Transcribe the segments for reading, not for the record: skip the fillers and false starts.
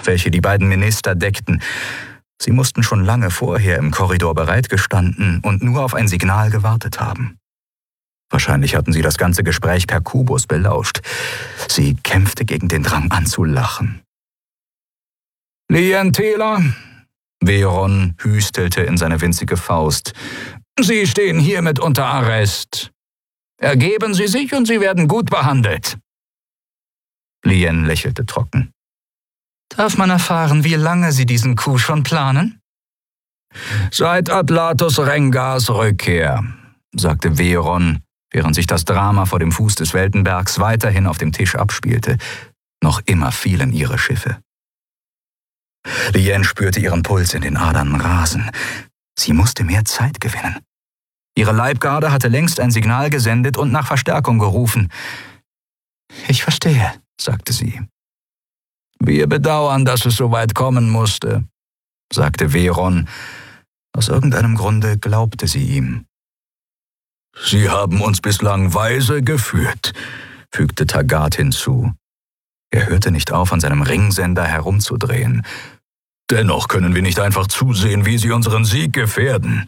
welche die beiden Minister deckten. Sie mussten schon lange vorher im Korridor bereitgestanden und nur auf ein Signal gewartet haben. Wahrscheinlich hatten sie das ganze Gespräch per Kubus belauscht. Sie kämpfte gegen den Drang an zu lachen. »Lien Taylor«, Veron hüstelte in seine winzige Faust, »Sie stehen hiermit unter Arrest. Ergeben Sie sich und Sie werden gut behandelt.« Lien lächelte trocken. »Darf man erfahren, wie lange Sie diesen Coup schon planen?« »Seit Atlatos Rengars Rückkehr«, sagte Veron, während sich das Drama vor dem Fuß des Weltenbergs weiterhin auf dem Tisch abspielte. Noch immer fielen ihre Schiffe. Lien spürte ihren Puls in den Adern rasen. Sie musste mehr Zeit gewinnen. Ihre Leibgarde hatte längst ein Signal gesendet und nach Verstärkung gerufen. »Ich verstehe«, sagte sie. »Wir bedauern, dass es so weit kommen musste«, sagte Veron. Aus irgendeinem Grunde glaubte sie ihm. »Sie haben uns bislang weise geführt«, fügte Taggart hinzu. Er hörte nicht auf, an seinem Ringsender herumzudrehen. »Dennoch können wir nicht einfach zusehen, wie Sie unseren Sieg gefährden.«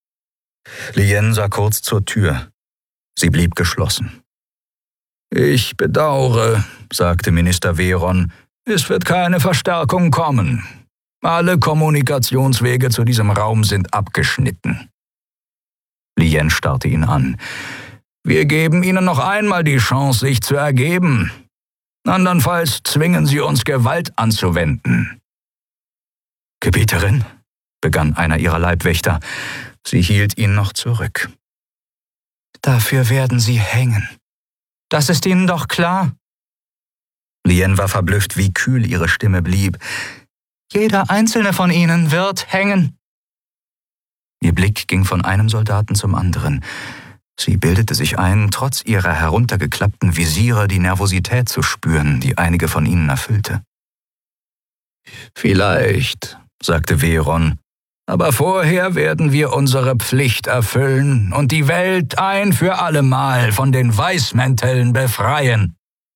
Lien sah kurz zur Tür. Sie blieb geschlossen. »Ich bedauere«, sagte Minister Veron, »es wird keine Verstärkung kommen. Alle Kommunikationswege zu diesem Raum sind abgeschnitten.« Lien starrte ihn an. »Wir geben Ihnen noch einmal die Chance, sich zu ergeben. Andernfalls zwingen Sie uns, Gewalt anzuwenden.« »Gebieterin«, begann einer ihrer Leibwächter. Sie hielt ihn noch zurück. »Dafür werden Sie hängen. Das ist Ihnen doch klar?« Lien war verblüfft, wie kühl ihre Stimme blieb. »Jeder einzelne von Ihnen wird hängen.« Ihr Blick ging von einem Soldaten zum anderen. Sie bildete sich ein, trotz ihrer heruntergeklappten Visiere die Nervosität zu spüren, die einige von ihnen erfüllte. »Vielleicht«, sagte Veron, »aber vorher werden wir unsere Pflicht erfüllen und die Welt ein für allemal von den Weißmänteln befreien.«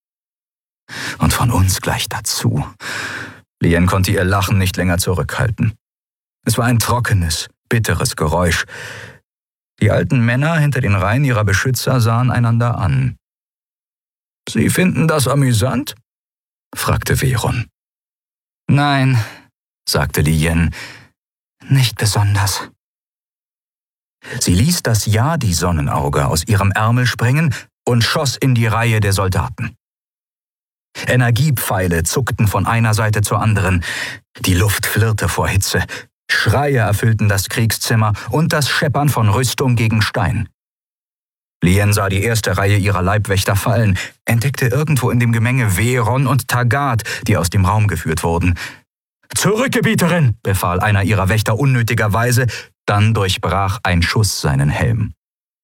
»Und von uns gleich dazu.« Lien konnte ihr Lachen nicht länger zurückhalten. Es war ein trockenes, bitteres Geräusch. Die alten Männer hinter den Reihen ihrer Beschützer sahen einander an. »Sie finden das amüsant?« fragte Veron. »Nein«, sagte Lien, »nicht besonders.« Sie ließ das Ja-die-Sonnenauge aus ihrem Ärmel springen und schoss in die Reihe der Soldaten. Energiepfeile zuckten von einer Seite zur anderen. Die Luft flirrte vor Hitze. Schreie erfüllten das Kriegszimmer und das Scheppern von Rüstung gegen Stein. Lien sah die erste Reihe ihrer Leibwächter fallen, entdeckte irgendwo in dem Gemenge Veron und Taggart, die aus dem Raum geführt wurden. »Zurück, Gebieterin«, befahl einer ihrer Wächter unnötigerweise, dann durchbrach ein Schuss seinen Helm.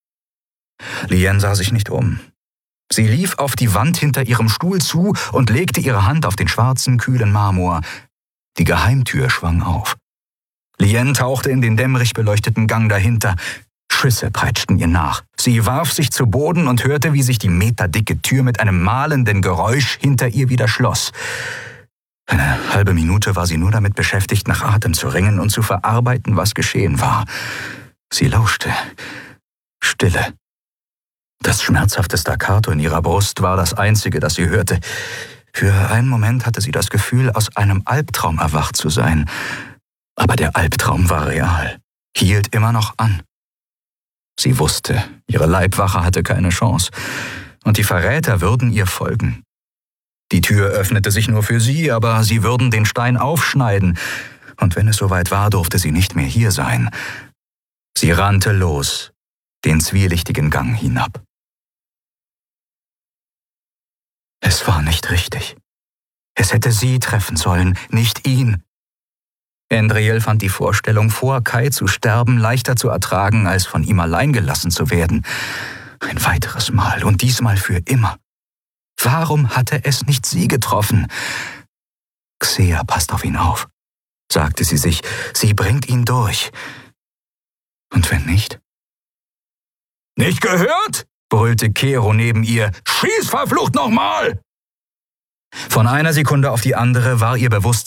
Lien sah sich nicht um. Sie lief auf die Wand hinter ihrem Stuhl zu und legte ihre Hand auf den schwarzen, kühlen Marmor. Die Geheimtür schwang auf. Lien tauchte in den dämmerig beleuchteten Gang dahinter. Schüsse peitschten ihr nach. Sie warf sich zu Boden und hörte, wie sich die meterdicke Tür mit einem mahlenden Geräusch hinter ihr wieder schloss. Eine halbe Minute war sie nur damit beschäftigt, nach Atem zu ringen und zu verarbeiten, was geschehen war. Sie lauschte. Stille. Das schmerzhafte Staccato in ihrer Brust war das Einzige, das sie hörte. Für einen Moment hatte sie das Gefühl, aus einem Albtraum erwacht zu sein. Aber der Albtraum war real, hielt immer noch an. Sie wusste, ihre Leibwache hatte keine Chance, und die Verräter würden ihr folgen. Die Tür öffnete sich nur für sie, aber sie würden den Stein aufschneiden, und wenn es soweit war, durfte sie nicht mehr hier sein. Sie rannte los, den zwielichtigen Gang hinab. Es war nicht richtig. Es hätte sie treffen sollen, nicht ihn. Endriel fand die Vorstellung, vor Kai zu sterben, leichter zu ertragen, als von ihm allein gelassen zu werden. Ein weiteres Mal und diesmal für immer. Warum hatte es nicht sie getroffen? Xea passt auf ihn auf, sagte sie sich. Sie bringt ihn durch. Und wenn nicht? »Nicht gehört?« brüllte Kero neben ihr. »Schieß verflucht nochmal!« Von einer Sekunde auf die andere war ihr Bewusstsein